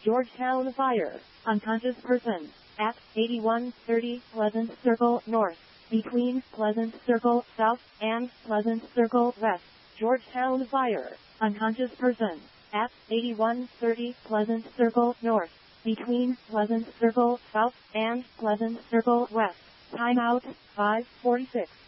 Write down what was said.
Georgetown Fire, unconscious person, at 8130 Pleasant Circle North, between Pleasant Circle South and Pleasant Circle West. Georgetown Fire, unconscious person, at 8130 Pleasant Circle North, between Pleasant Circle South and Pleasant Circle West. Timeout, 5:46.